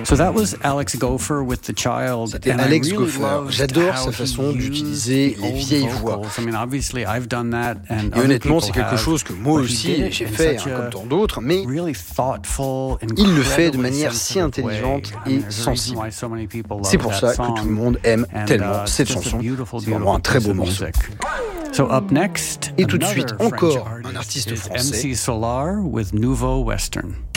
C'était Alex Gopher. J'adore sa façon d'utiliser les vieilles voix. Et honnêtement, c'est quelque chose que moi aussi j'ai fait, comme tant d'autres, mais il le fait de manière si intelligente et sensible. C'est pour ça que tout le monde aime tellement cette chanson. C'est vraiment un très beau morceau. Et tout de suite, encore un artiste français. MC Solar with Nouveau Western.